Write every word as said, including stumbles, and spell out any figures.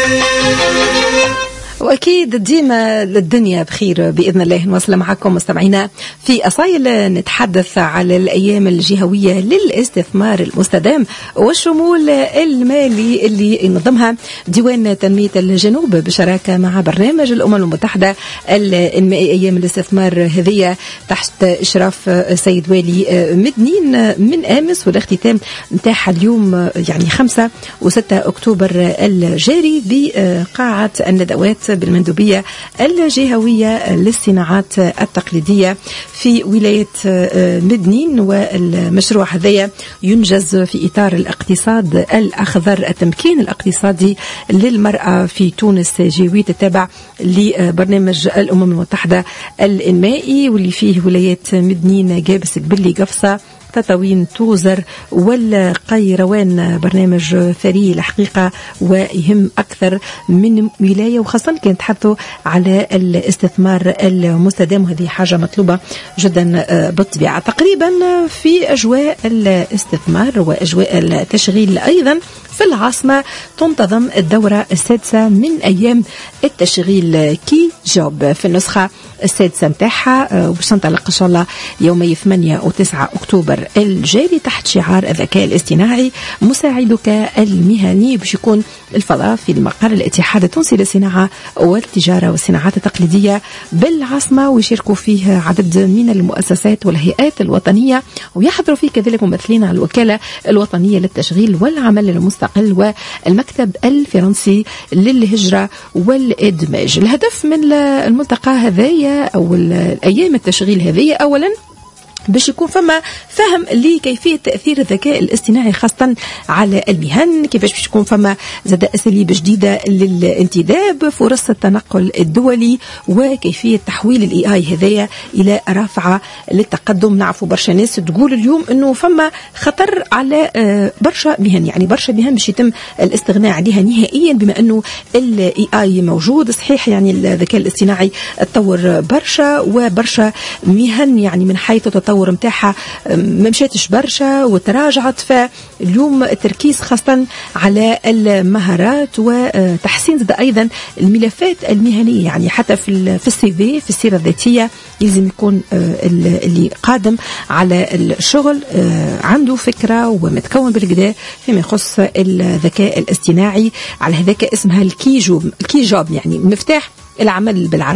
وأكيد ديما الدنيا بخير بإذن الله. نواصل معكم مستمعينا في أصايل نتحدث على الأيام الجهوية للاستثمار المستدام والشمول المالي اللي ينظمها ديوان تنمية الجنوب بالشراكة مع برنامج الأمم المتحدة الإنمائي. أيام الاستثمار هذه تحت إشراف السيد والي مدنين من أمس، والاختتام نتاعها اليوم يعني خمسة وستة أكتوبر الجاري بقاعة الندوات بالمندوبية الجهوية للصناعات التقليدية في ولاية مدنين. والمشروع هذا ينجز في إطار الاقتصاد الأخضر، التمكين الاقتصادي للمرأة في تونس، جيوية التابع لبرنامج الأمم المتحدة الإنمائي، واللي فيه ولايات مدنين، جابس، قبلي، قفصة، تطاوين، توزر والقيروان. برنامج ثري الحقيقة ويهم أكثر من ولاية، وخاصة كان تحدثوا على الاستثمار المستدام، وهذه حاجة مطلوبة جدا بالطبيعة. تقريبا في أجواء الاستثمار وأجواء التشغيل أيضا في العاصمة تنتظم الدورة السادسة من أيام التشغيل كي جوب في النسخة السادسة متاعها، وباش تنطلق إن شاء الله يومي ثمانية وتسعة أكتوبر الجاري تحت شعار الذكاء الاصطناعي مساعدك المهني، باش يكون الفضاء في المقر الاتحاد التونسي للصناعة والتجارة والصناعات التقليدية بالعاصمة، ويشاركوا فيه عدد من المؤسسات والهيئات الوطنية، ويحضروا فيه كذلك ممثلين على الوكالة الوطنية للتشغيل والعمل المستقل والمكتب الفرنسي للهجرة والإدماج. الهدف من الملتقى هذايا أو الأيام التشغيل هذه أولا باش يكون فما فهم لكيفية تأثير الذكاء الاصطناعي خاصة على المهن، كيفاش باش يكون فما زاد أساليب جديدة للانتداب، فرص التنقل الدولي، وكيفية تحويل الاي اي هذايا إلى رافعة للتقدم. نعرفوا برشا ناس تقول اليوم أنه فما خطر على برشا مهن، يعني برشا مهن باش يتم الاستغناء عليها نهائيا بما أنه الاي اي موجود. صحيح يعني الذكاء الاصطناعي تطور برشا، وبرشا مهن يعني من حيث تطور متاعها ما مشاتش برشا وتراجعت، فاليوم التركيز خاصة على المهارات وتحسين زاد أيضا الملفات المهنية، يعني حتى في في السي في في السيرة الذاتية لازم يكون اللي قادم على الشغل عنده فكرة ومتكون بالكدا فيما يخص الذكاء الاصطناعي. على هذاك اسمها الكي جوب، الكي جوب يعني مفتاح العمل بالعربي.